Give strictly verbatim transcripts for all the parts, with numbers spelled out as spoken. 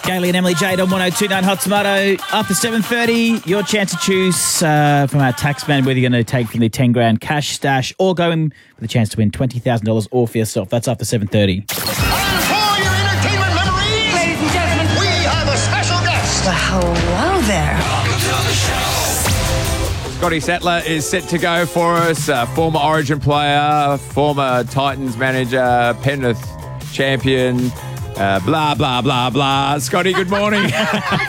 Gailey and Emily Jade on one oh two point nine Hot Tomato. After seven thirty, your chance to choose uh, from our taxman whether you're going to take from the ten grand cash stash or go in with a chance to win twenty thousand dollars all for yourself. That's after seven thirty. And for your entertainment memories, ladies and gentlemen, we have a special guest. Well, hello there. Scotty Sattler is set to go for us. Uh, former Origin player, former Titans manager, Penrith champion, uh, blah, blah, blah, blah. Scotty, good morning. Hey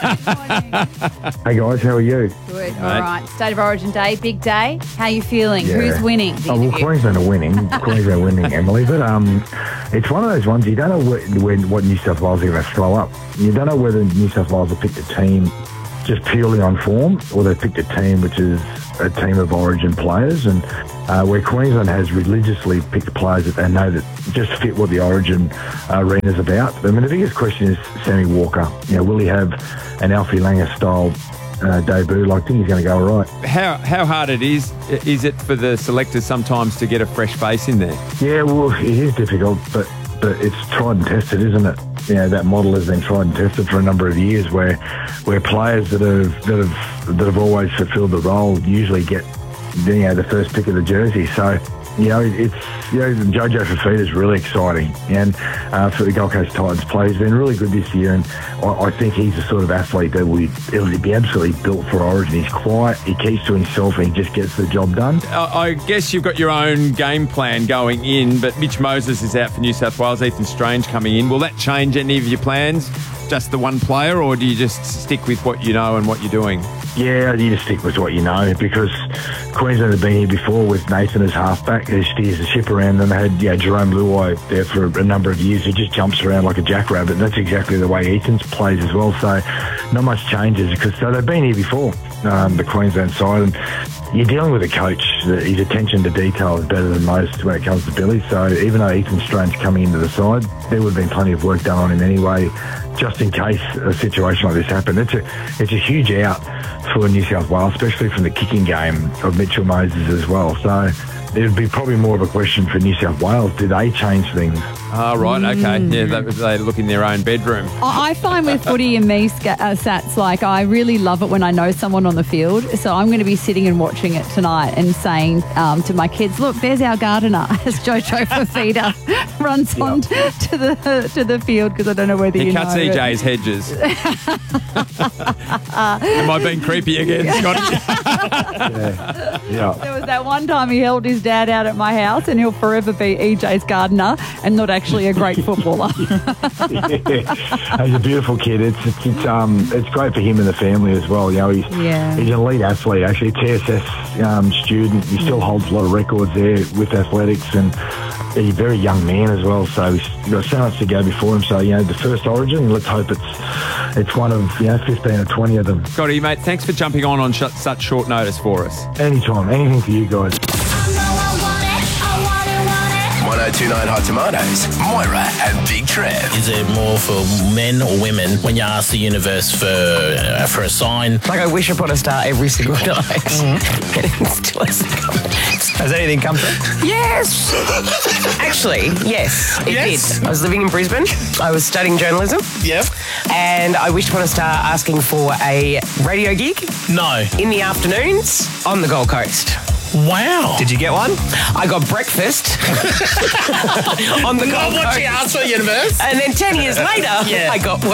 guys, how are you? Good, all right. State of Origin Day, big day. How are you feeling? Yeah. Who's winning? the Oh, well, interview? Queensland are winning. Queensland are winning, Emily. But um, it's one of those ones you don't know when, when, what New South Wales are going to throw up. You don't know whether New South Wales have picked a team just purely on form or they've picked a team which is a team of Origin players, and uh, where Queensland has religiously picked players that they know that just fit what the Origin arena's about. I mean, the biggest question is Sammy Walker. You know, will he have an Alfie Langer style uh, debut? I think he's going to go all right. How how hard it is is it for the selectors sometimes to get a fresh face in there? Yeah, well, it is difficult, but but it's tried and tested, isn't it? You know, that model has been tried and tested for a number of years, where where players that have that have that have always fulfilled the role usually get, you know, the first pick of the jersey. So, you know, it's, you know, Jojo Fafita is really exciting, and uh, for the Gold Coast Titans player, he's been really good this year, and I, I think he's the sort of athlete that would he'll be absolutely built for Origin. He's quiet, he keeps to himself, and he just gets the job done. I I guess you've got your own game plan going in, but Mitch Moses is out for New South Wales, Ethan Strange coming in. Will that change any of your plans? Just the one player, or do you just stick with what you know and what you're doing? Yeah, you just stick with what you know, because Queensland have been here before with Nathan as halfback who steers the ship around, and they had, yeah, Jerome Luai there for a number of years who just jumps around like a jackrabbit. That's exactly the way Ethan's plays as well, so not much changes, because so they've been here before, um, the Queensland side, and you're dealing with a coach that his attention to detail is better than most when it comes to Billy. So even though Ethan Strange coming into the side, there would have been plenty of work done on him anyway, just in case a situation like this happened. It's a it's a huge out for New South Wales, especially from the kicking game of Mitchell Moses as well. So it would be probably more of a question for New South Wales. Do they change things? Oh, right, okay. Yeah, they, they look in their own bedroom. I I find with footy and me, Sca- uh, Sats, like I really love it when I know someone on the field. So I'm going to be sitting and watching it tonight and saying um, to my kids, look, there's our gardener as Jojo Fafita runs Yep. on to the to the field, because I don't know whether He you cuts know. E J's hedges. Am I being creepy again, Scotty? Yeah. Yeah. There was that one time he held his dad out at my house, and he'll forever be E J's gardener and not actually a great footballer. Yeah. He's a beautiful kid. It's, it's it's um it's great for him and the family as well. You know, he's Yeah. he's an elite athlete. Actually, T S S um, student. He still holds a lot of records there with athletics, and he's a very young man as well. So he's got so much to go before him. So, you know, the first Origin, let's hope it's it's one of, you know, fifteen or twenty of them. Scotty, mate, thanks for jumping on on sh- such short notice for us. Anytime, anything for you guys. one oh two point nine Hot Tomatoes, Moira and Big Trev. Is it more for men or women when you ask the universe for uh, for a sign? Like I wish upon a star every single night. And it still hasn't come. Has anything come through? Yes! Actually, yes, it Yes? did. I was living in Brisbane. I was studying journalism. Yep. And I wished upon a star asking for a radio gig No. in the afternoons on the Gold Coast. Wow. Did you get one? I got breakfast on the Not Gold what Coast. you asked for, universe. And then ten years later, Yeah. I got